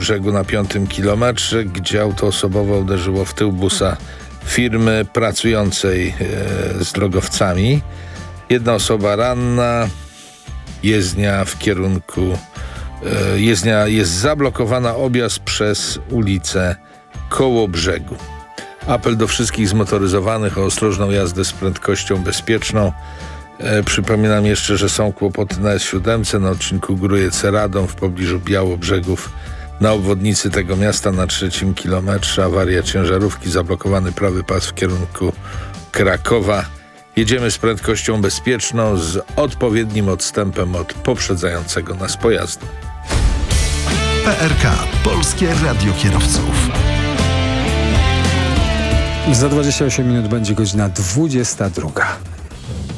Kołobrzegu na 5. kilometrze, gdzie auto osobowe uderzyło w tył busa firmy pracującej z drogowcami. Jedna osoba ranna, jezdnia jest zablokowana, objazd przez ulicę Kołobrzegu. Apel do wszystkich zmotoryzowanych o ostrożną jazdę z prędkością bezpieczną. Przypominam jeszcze, że są kłopoty na S7 na odcinku Grójec-Radom w pobliżu Białobrzegów. Na obwodnicy tego miasta na 3. kilometrze awaria ciężarówki, zablokowany prawy pas w kierunku Krakowa. Jedziemy z prędkością bezpieczną, z odpowiednim odstępem od poprzedzającego nas pojazdu. PRK, Polskie Radio Kierowców. Za 28 minut będzie godzina 22.